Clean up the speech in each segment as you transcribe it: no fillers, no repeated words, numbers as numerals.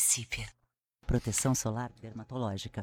Princípio. Proteção solar dermatológica.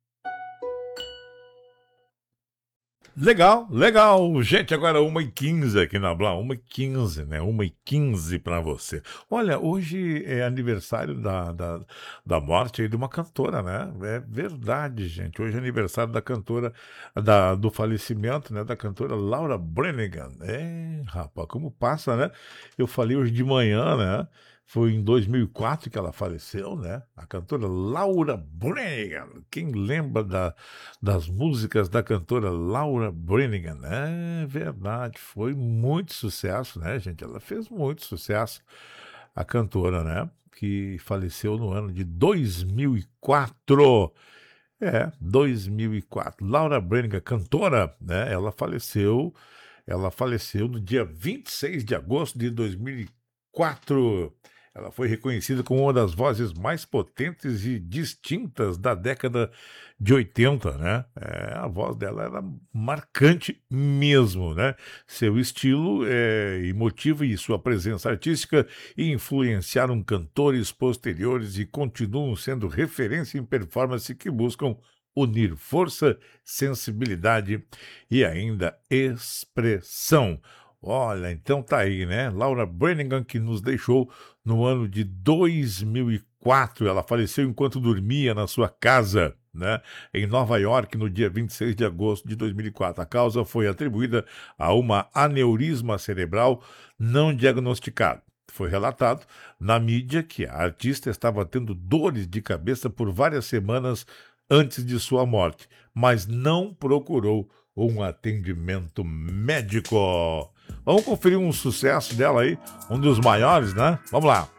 Legal, legal. Gente, agora 1h15 aqui na Blau. 1h15, né? 1h15 pra você. Olha, hoje é aniversário da morte aí de uma cantora, né? É verdade, gente. Hoje é aniversário da cantora, do falecimento, né? Da cantora Laura Branigan. É, rapaz, como passa, né? Eu falei hoje de manhã, né? Foi em 2004 que ela faleceu, né? A cantora Laura Branigan. Quem lembra das músicas da cantora Laura Branigan? É verdade, foi muito sucesso, né, gente? Ela fez muito sucesso, a cantora, né? Que faleceu no ano de 2004. 2004. Laura Branigan, cantora, né? Ela faleceu no dia 26 de agosto de 2004. Ela foi reconhecida como uma das vozes mais potentes e distintas da década de 80, né? A voz dela era marcante mesmo, né? Seu estilo emotivo e sua presença artística influenciaram cantores posteriores e continuam sendo referência em performance que buscam unir força, sensibilidade e ainda expressão. Olha, então tá aí, né? Laura Branigan, que nos deixou no ano de 2004. Ela faleceu enquanto dormia na sua casa, né, em Nova York, no dia 26 de agosto de 2004. A causa foi atribuída a uma aneurisma cerebral não diagnosticada. Foi relatado na mídia que a artista estava tendo dores de cabeça por várias semanas antes de sua morte, mas não procurou um atendimento médico. Vamos conferir um sucesso dela aí, um dos maiores, né? Vamos lá.